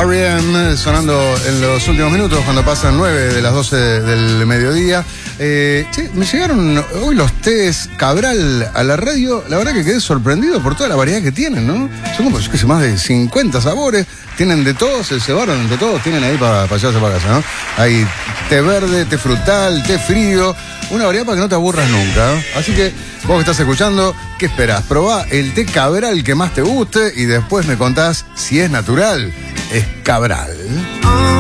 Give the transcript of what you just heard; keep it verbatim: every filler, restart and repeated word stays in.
R E M sonando en los últimos minutos cuando pasan nueve de las doce del mediodía. Eh, che, me llegaron hoy los tés Cabral a la radio. La verdad que quedé sorprendido por toda la variedad que tienen, ¿no? Son como, yo qué sé, más de cincuenta sabores. Tienen de todos, se cebaron de todos. Tienen ahí para pa llevarse para casa, ¿no? Hay té verde, té frutal, té frío. Una variedad para que no te aburras nunca, ¿no? Así que vos que estás escuchando, ¿qué esperás? Probá el té Cabral que más te guste y después me contás si es natural. Es Cabral.